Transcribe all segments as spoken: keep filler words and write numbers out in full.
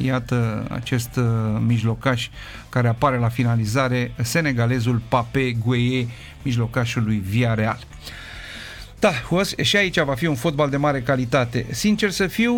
Iată acest uh, mijlocaș care apare la finalizare, senegalezul Pape Gueye, mijlocașul lui Villarreal. Da, și aici va fi un fotbal de mare calitate. Sincer să fiu,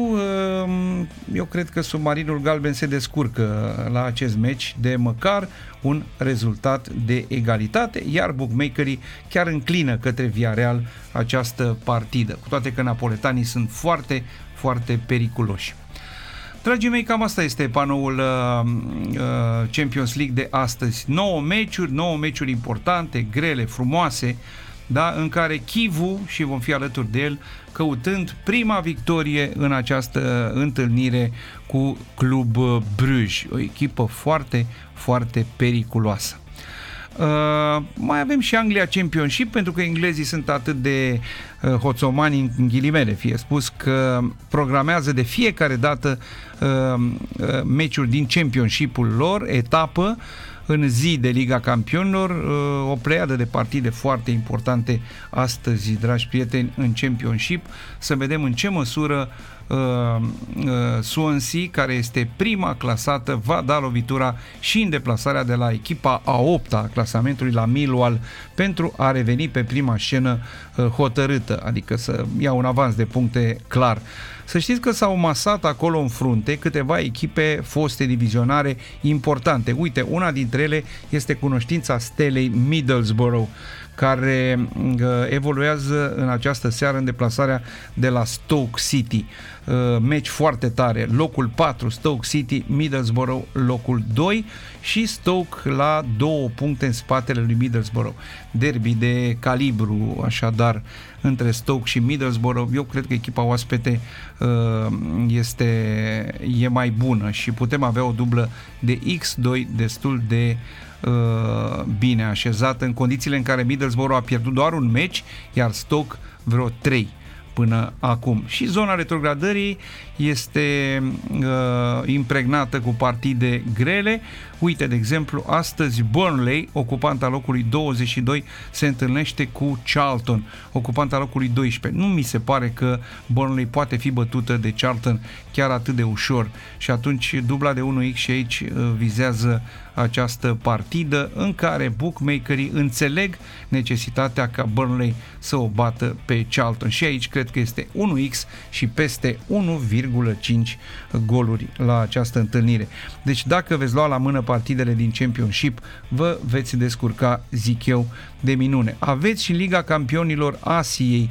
eu cred că Submarinul Galben se descurcă la acest meci de măcar un rezultat de egalitate, iar bookmakerii chiar înclină către Villarreal această partidă, cu toate că napoletanii sunt foarte, foarte periculoși. Dragii mei, cam asta este panoul uh, Champions League de astăzi. nouă meciuri, nouă meciuri importante, grele, frumoase, da, în care Chivu, și vom fi alături de el, căutând prima victorie în această întâlnire cu Club Bruges, o echipă foarte, foarte periculoasă. Uh, mai avem și Anglia Championship, pentru că englezii sunt atât de uh, hoțomani, în ghilimele fie spus, că programează de fiecare dată uh, uh, meciuri din Championship-ul lor, etapă, în zi de Liga Campionilor, o pleiadă de partide foarte importante astăzi, dragi prieteni, în Championship. Să vedem în ce măsură uh, uh, Swansea, care este prima clasată, va da lovitura și în deplasarea de la echipa a opta a clasamentului, la Millwall, pentru a reveni pe prima scenă uh, hotărâtă, adică să ia un avans de puncte clar. Să știți că s-au masat acolo în frunte câteva echipe foste divizionare importante. Uite, una dintre ele este cunoștința stelei Middlesbrough, care uh, evoluează în această seară în deplasarea de la Stoke City. Uh, meci foarte tare, locul patru Stoke City, Middlesbrough locul doi și Stoke la două puncte în spatele lui Middlesbrough. Derby de calibru, așadar, între Stoke și Middlesbrough. Eu cred că echipa oaspete uh, este, e mai bună și putem avea o dublă de X doi destul de uh, bine așezată, în condițiile în care Middlesbrough a pierdut doar un meci, iar Stoke vreo trei până acum. Și zona retrogradării este uh, impregnată cu partide grele. Uite, de exemplu, astăzi Burnley, ocupanta locului douăzeci și doi, se întâlnește cu Charlton, ocupanta locului doisprezece. Nu mi se pare că Burnley poate fi bătută de Charlton chiar atât de ușor și atunci dubla de unu X și aici uh, vizează această partidă în care bookmakerii înțeleg necesitatea ca Burnley să o bată pe Charlton și aici cred că este unu X și peste unu virgulă cinci goluri la această întâlnire. Deci dacă veți lua la mână partidele din Championship, vă veți descurca, zic eu, de minune. Aveți și Liga Campionilor Asiei,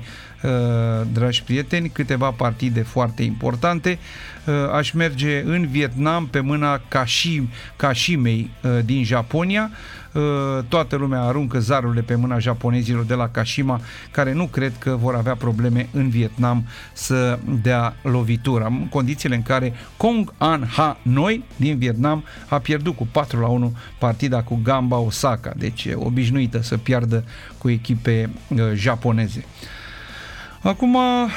dragi prieteni, câteva partide foarte importante. Aș merge în Vietnam pe mâna Kashim, Kashimei din Japonia. Toată lumea aruncă zarurile pe mâna japonezilor de la Kashima, care nu cred că vor avea probleme în Vietnam să dea lovitura, în condițiile în care Kong An Ha Noi din Vietnam a pierdut cu patru la unu partida cu Gamba Osaka, deci obișnuită să piardă cu echipe japoneze. Acum,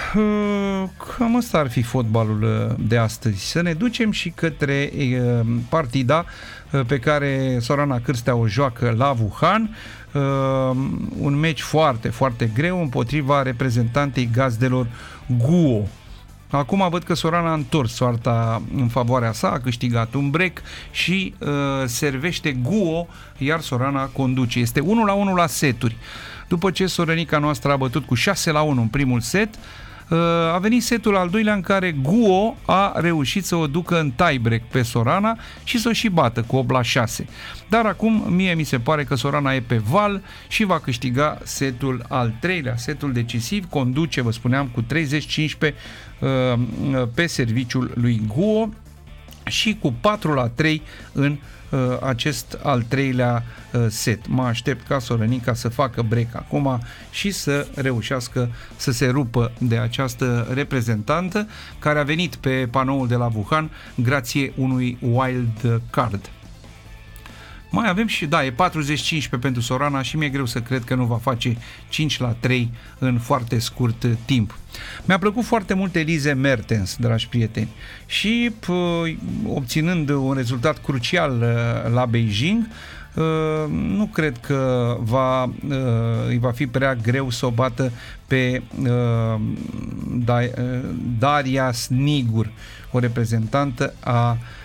cam ăsta ar fi fotbalul de astăzi. Să ne ducem și către partida pe care Sorana Cârstea o joacă la Wuhan, un meci foarte, foarte greu împotriva reprezentantei gazdelor Guo. Acum văd că Sorana a întors soarta în favoarea sa, a câștigat un break și uh, servește Guo, iar Sorana conduce. Este unu la unu la seturi. După ce Sorănica noastră a bătut cu șase la unu în primul set, a venit setul al doilea în care Guo a reușit să o ducă în tiebreak pe Sorana și să o și bată cu opt la șase. Dar acum mie mi se pare că Sorana e pe val și va câștiga setul al treilea, setul decisiv, conduce, vă spuneam, cu treizeci cincisprezece pe serviciul lui Guo și cu patru la trei în acest al treilea set. Mă aștept ca Sorănica să facă break acum și să reușească să se rupă de această reprezentantă care a venit pe panoul de la Wuhan grație unui wild card. Mai avem și, da, e patruzeci cincisprezece pentru Sorana și mi-e greu să cred că nu va face cinci la trei în foarte scurt timp. Mi-a plăcut foarte mult Elise Mertens, dragi prieteni, și p- obținând un rezultat crucial la Beijing, nu cred că va, îi va fi prea greu să o bată pe Daria Snigur, o reprezentantă a